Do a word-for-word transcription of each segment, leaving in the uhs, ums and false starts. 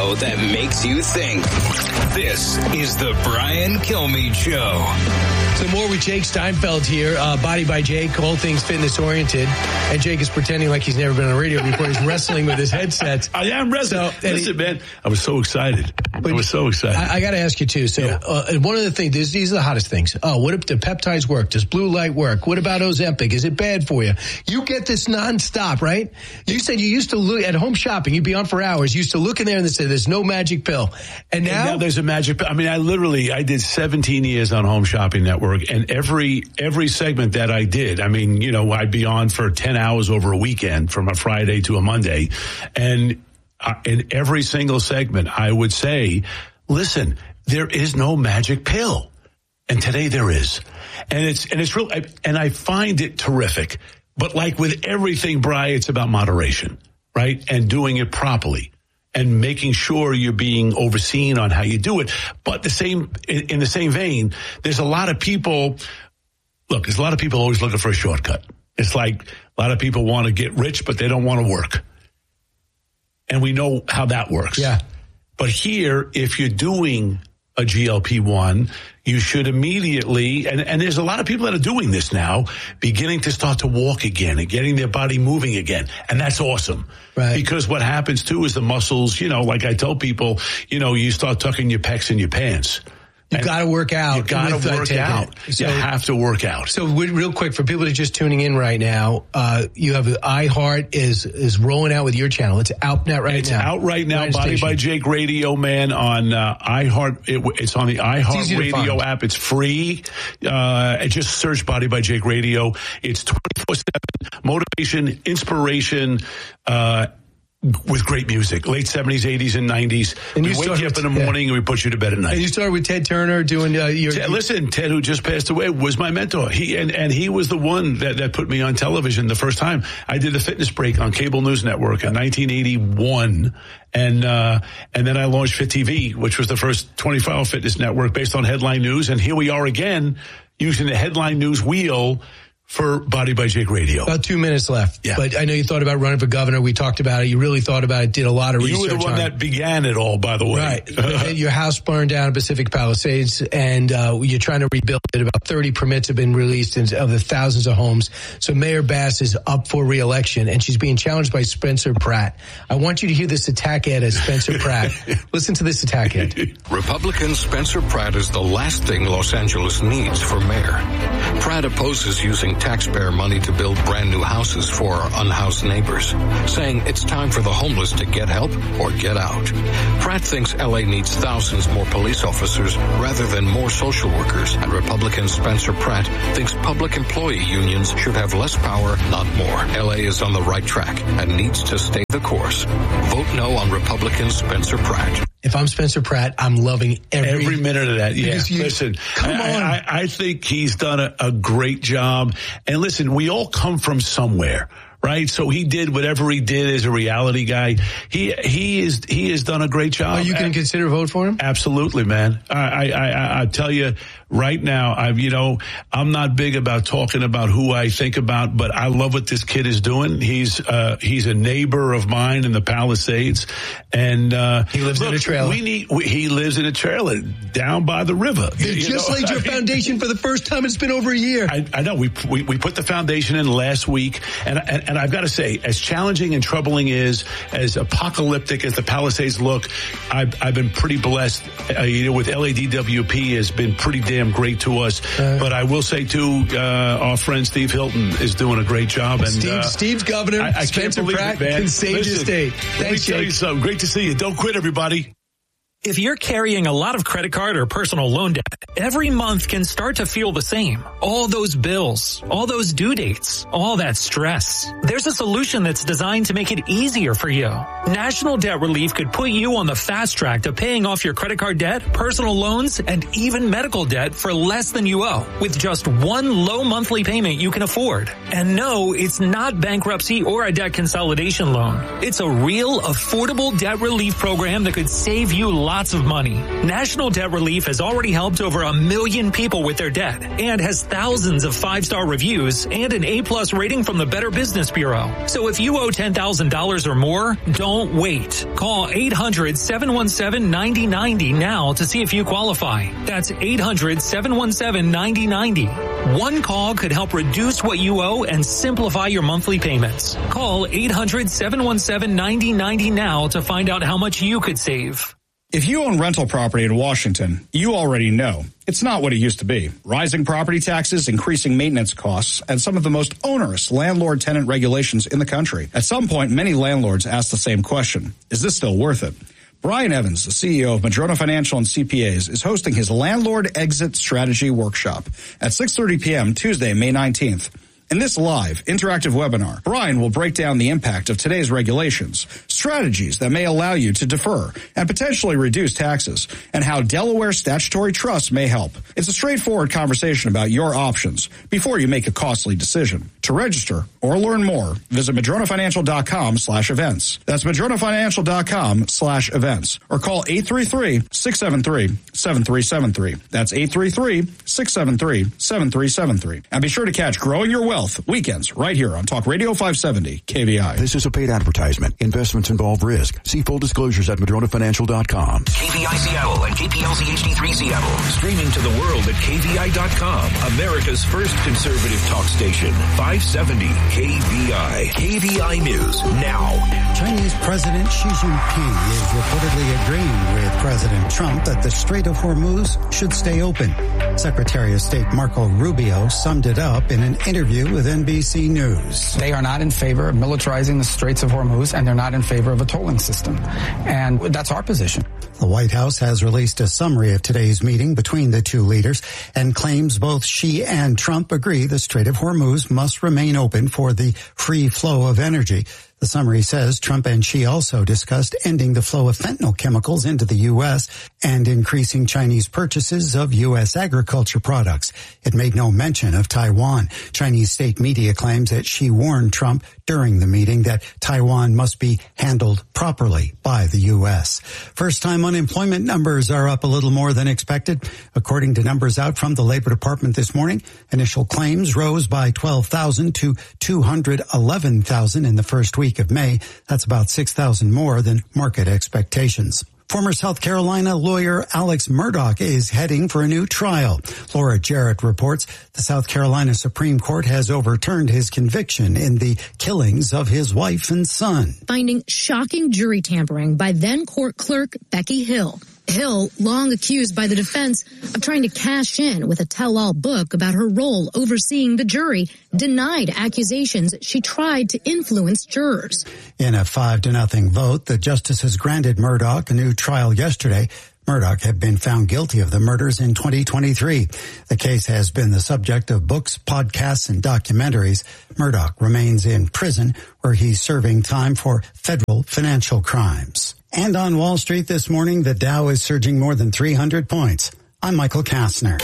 show that makes you think. This is the Brian Kilmeade Show. So more with Jake Steinfeld here, uh, Body by Jake, all things fitness oriented. And Jake is pretending like he's never been on radio before. He's wrestling with his headset. I am wrestling. So, Listen, he, man, I was so excited. I was so excited. I, I got to ask you, too. So yeah. uh, one of the things, this, these are the hottest things. Oh, what if the peptides work? Does blue light work? What about Ozempic? Is it bad for you? You get this nonstop, right? You said you used to look at home shopping. You'd be on for hours. You used to look in there and say, there's no magic pill. And now, and now there's a magic pill. I mean, I literally, I did seventeen years on Home Shopping Network. And every every segment that I did, I mean, you know, I'd be on for ten hours over a weekend from a Friday to a Monday. And uh, in every single segment, I would say, listen, there is no magic pill. And today there is. And it's, and it's real, and I find it terrific. But like with everything, Bri, it's about moderation, right? And doing it properly. And making sure you're being overseen on how you do it. But the same, in, in the same vein, there's a lot of people, look, there's a lot of people always looking for a shortcut. It's like a lot of people want to get rich, but they don't want to work. And we know how that works. Yeah. But here, if you're doing a G L P one, you should immediately, and, and there's a lot of people that are doing this now, beginning to start to walk again and getting their body moving again. And that's awesome. Right. Because what happens too is the muscles, you know, like I tell people, you know, you start tucking your pecs in your pants. You got to work out. You got to work out. So, you have to work out. So real quick, for people that are just tuning in right now, uh, you have iHeart is is rolling out with your channel. It's out now right it's now. It's out right now. Body by Jake Radio, man, on uh, iHeart. It, it's on the iHeart Radio app. It's free. Uh, and just search Body by Jake Radio. It's twenty-four seven motivation, inspiration, uh, with great music, late seventies, eighties, and nineties. And we you wake you up in the morning yeah. and we put you to bed at night. And you started with Ted Turner doing uh, your... Ted, listen, Ted, who just passed away, was my mentor. He and, and he was the one that, that put me on television the first time. I did the Fitness Break on Cable News Network in nineteen eighty-one. And uh, and then I launched Fit T V, which was the first twenty-four hour fitness network based on headline news. And here we are again using the headline news wheel for Body by Jake Radio. About two minutes left. Yeah. But I know you thought about running for governor. We talked about it. You really thought about it, did a lot of research. You were the one that began it all, by the way. Right. Your house burned down in Pacific Palisades, and uh, you're trying to rebuild it. About thirty permits have been released of the thousands of homes. So Mayor Bass is up for re-election, and she's being challenged by Spencer Pratt. I want you to hear this attack ad as Spencer Pratt. Listen to this attack ad. Republican Spencer Pratt is the last thing Los Angeles needs for mayor. Pratt opposes using taxpayer money to build brand new houses for our unhoused neighbors, saying it's time for the homeless to get help or get out. Pratt thinks L A needs thousands more police officers rather than more social workers, and Republican Spencer Pratt thinks public employee unions should have less power, not more. L A is on the right track and needs to stay the course. Vote no on Republican Spencer Pratt. If I'm Spencer Pratt, I'm loving every, every minute of that. Yeah, you, listen, come on. I, I, I think he's done a, a great job. And listen, we all come from somewhere, right? So he did whatever he did as a reality guy. He he is he has done a great job. Are you going to consider a vote for him? Absolutely, man. I I I, I tell you. Right now, I've, you know, I'm not big about talking about who I think about, but I love what this kid is doing. He's, uh, he's a neighbor of mine in the Palisades, and, uh, he lives look, in a trailer. We need, we, he lives in a trailer down by the river. They you just know? laid your foundation for the first time. It's been over a year. I, I know. We, we, we put the foundation in last week, and, and, and I've got to say, as challenging and troubling is, as apocalyptic as the Palisades look, I've, I've been pretty blessed, uh, you know, with L A D W P has been pretty damn great to us. Uh, but I will say too, uh, our friend Steve Hilton is doing a great job. And Steve, uh, Steve's governor. I, I Spencer can't Pratt it, man. can save Listen, your state. Let Thanks, me tell Jake. you something. Great to see you. Don't quit, everybody. If you're carrying a lot of credit card or personal loan debt, every month can start to feel the same. All those bills, all those due dates, all that stress. There's a solution that's designed to make it easier for you. National Debt Relief could put you on the fast track to paying off your credit card debt, personal loans, and even medical debt for less than you owe, with just one low monthly payment you can afford. And no, it's not bankruptcy or a debt consolidation loan. It's a real, affordable debt relief program that could save you lives lots of money. National Debt Relief has already helped over a million people with their debt and has thousands of five-star reviews and an A-plus rating from the Better Business Bureau. So if you owe ten thousand dollars or more, don't wait. Call eight hundred, seven one seven, nine zero nine zero now to see if you qualify. That's eight hundred, seven one seven, nine zero nine zero. One call could help reduce what you owe and simplify your monthly payments. Call eight hundred, seven one seven, nine zero nine zero now to find out how much you could save. If you own rental property in Washington, you already know it's not what it used to be. Rising property taxes, increasing maintenance costs, and some of the most onerous landlord-tenant regulations in the country. At some point, many landlords ask the same question: is this still worth it? Brian Evans, the C E O of Madrona Financial and C P As, is hosting his Landlord Exit Strategy Workshop at six thirty p.m. Tuesday, May nineteenth. In this live, interactive webinar, Brian will break down the impact of today's regulations, strategies that may allow you to defer and potentially reduce taxes, and how Delaware statutory trusts may help. It's a straightforward conversation about your options before you make a costly decision. To register or learn more, visit madronafinancial.com slash events. That's madronafinancial.com slash events. Or call eight three three, six seven three, seven three seven three. That's eight three three, six seven three, seven three seven three. And be sure to catch Growing Your Wealth weekends right here on Talk Radio five seventy K V I. This is a paid advertisement. Investments involve risk. See full disclosures at madrona financial dot com. K V I Seattle and K P L Z H D three Seattle. Streaming to the world at K V I dot com. America's first conservative talk station. five seventy K V I. K V I News now. Chinese President Xi Jinping is reportedly agreeing with President Trump that the Strait of Hormuz should stay open. Secretary of State Marco Rubio summed it up in an interview with N B C News. They are not in favor of militarizing the Straits of Hormuz, and they're not in favor of a tolling system. And that's our position. The White House has released a summary of today's meeting between the two leaders and claims both Xi and Trump agree the Strait of Hormuz must remain open for the free flow of energy. The summary says Trump and Xi also discussed ending the flow of fentanyl chemicals into the U S and increasing Chinese purchases of U S agriculture products. It made no mention of Taiwan. Chinese state media claims that Xi warned Trump during the meeting that Taiwan must be handled properly by the U S. First-time unemployment numbers are up a little more than expected. According to numbers out from the Labor Department this morning, initial claims rose by twelve thousand to two hundred eleven thousand in the first week of May. That's about six thousand more than market expectations. Former South Carolina lawyer Alex Murdaugh is heading for a new trial. Laura Jarrett reports the South Carolina Supreme Court has overturned his conviction in the killings of his wife and son, finding shocking jury tampering by then court clerk Becky Hill. Hill, long accused by the defense of trying to cash in with a tell-all book about her role overseeing the jury, denied accusations she tried to influence jurors. In a five to nothing vote, the justices granted Murdaugh a new trial yesterday. Murdaugh had been found guilty of the murders in twenty twenty-three. The case has been the subject of books, podcasts, and documentaries. Murdaugh remains in prison where he's serving time for federal financial crimes. And on Wall Street this morning, the Dow is surging more than three hundred points. I'm Michael Kastner.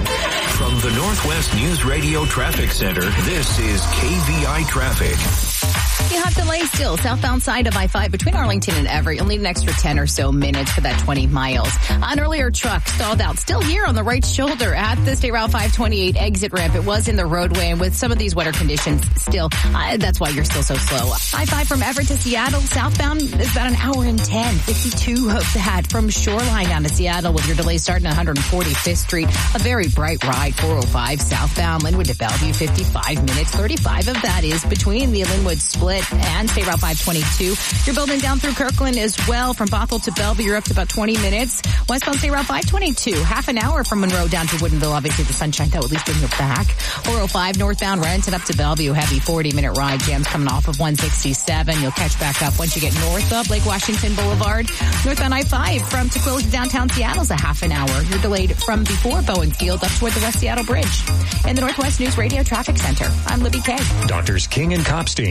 From the Northwest News Radio Traffic Center, this is K V I Traffic. You have delays still southbound side of I five between Arlington and Everett. You'll need an extra ten or so minutes for that twenty miles. An earlier truck stalled out still here on the right shoulder at the State Route five twenty-eight exit ramp. It was in the roadway, and with some of these wetter conditions still, uh, that's why you're still so slow. I five from Everett to Seattle southbound is about an hour and ten. fifty-two of that from Shoreline down to Seattle with your delay starting at one forty-fifth Street. A very bright ride. four oh five southbound Linwood to Bellevue, fifty-five minutes. thirty-five of that is between the Linwood split and State Route five twenty-two. You're building down through Kirkland as well. From Bothell to Bellevue, you're up to about twenty minutes. Westbound State Route five twenty-two, half an hour from Monroe down to Woodinville. Obviously, the sunshine, that would at least bring you back. four oh five northbound Renton up to Bellevue, heavy forty-minute ride. Jams coming off of one sixty-seven. You'll catch back up once you get north of Lake Washington Boulevard. Northbound I five from Tukwila to downtown Seattle's a half an hour. You're delayed from before Boeing Field up toward the West Seattle Bridge. In the Northwest News Radio Traffic Center, I'm Libby Kay. Doctors King and Copstein from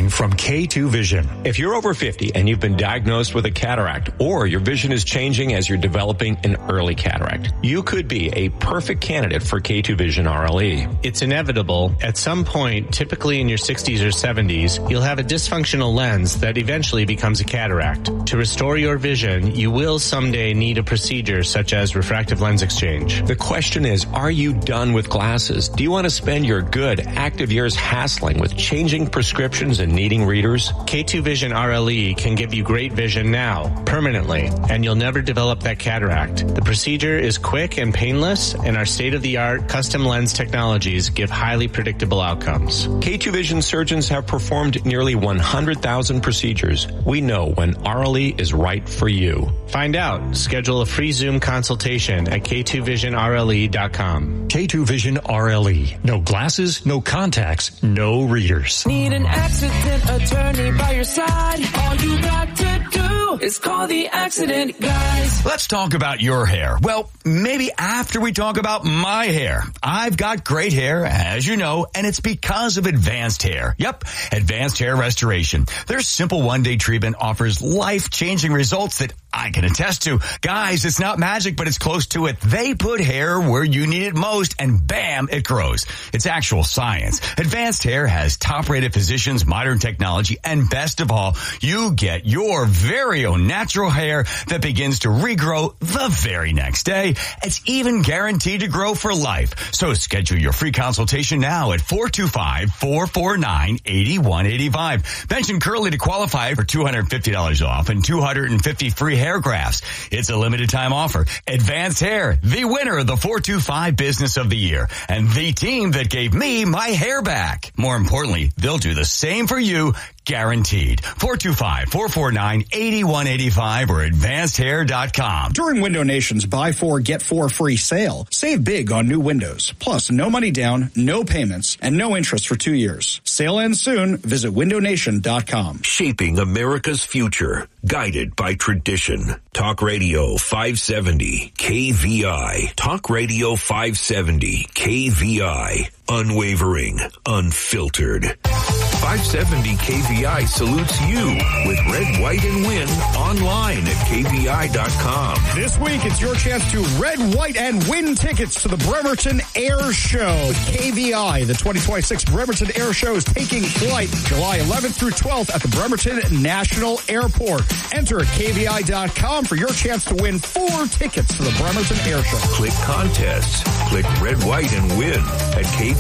K two Vision. If you're over fifty and you've been diagnosed with a cataract, or your vision is changing as you're developing an early cataract, you could be a perfect candidate for K two Vision R L E. It's inevitable. At some point, typically in your sixties or seventies, you'll have a dysfunctional lens that eventually becomes a cataract. To restore your vision, you will someday need a procedure such as refractive lens exchange. The question is, are you done with glasses? Do you want to spend your good, active years hassling with changing prescriptions and needing readers? K two Vision R L E can give you great vision now, permanently, and you'll never develop that cataract. The procedure is quick and painless, and our state-of-the-art custom lens technologies give highly predictable outcomes. K two Vision surgeons have performed nearly one hundred thousand procedures. We know when R L E is right for you. Find out. Schedule a free Zoom consultation at K two vision R L E dot com. K two Vision R L E. No glasses, no contacts, no readers. Need an accident attorney by your side? All you got to do is call the Accident Guys. Let's talk about your hair. Well, maybe after we talk about my hair. I've got great hair, as you know, and it's because of Advanced Hair. Yep, Advanced Hair Restoration. Their simple one-day treatment offers life-changing results that I can attest to. Guys, it's not magic, but it's close to it. They put hair where you need it most, and bam, it grows. It's actual science. Advanced Hair has top-rated physicians, modern technology, and best of all, you get your very own natural hair that begins to regrow the very next day. It's even guaranteed to grow for life. So schedule your free consultation now at four two five, four four nine, eight one eight five. Mention Curly to qualify for two hundred fifty dollars off and two hundred fifty free hair grafts. It's a limited time offer. Advanced Hair, the winner of the four two five Business of the Year, and the team that gave me my hair back. More importantly, they'll do the same for you, guaranteed. four two five, four four nine, eight one eight five or advanced hair dot com. During Window Nation's buy four, get four free sale, save big on new windows. Plus, no money down, no payments, and no interest for two years. Sale ends soon. Visit window nation dot com. Shaping America's future, guided by tradition. Talk Radio five seventy K V I. Talk Radio five seventy K V I. Unwavering, unfiltered. five seventy K V I salutes you with Red, White, and Win online at K V I dot com. This week, it's your chance to Red, White, and Win tickets to the Bremerton Air Show with K V I. The twenty twenty-six Bremerton Air Show is taking flight July eleventh through twelfth at the Bremerton National Airport. Enter at K V I dot com for your chance to win four tickets to the Bremerton Air Show. Click contests. Click Red, White, and Win at K V I.